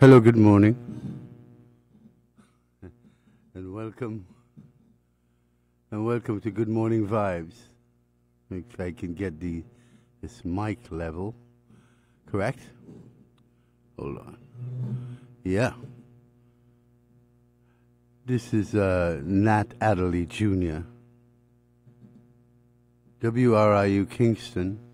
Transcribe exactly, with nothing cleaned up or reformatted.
Hello, good morning, and welcome, and welcome to Good Morning Vibes. If I can get the this mic level correct. Hold on. Yeah. This is uh, Nat Adderley Junior W R I U Kingston.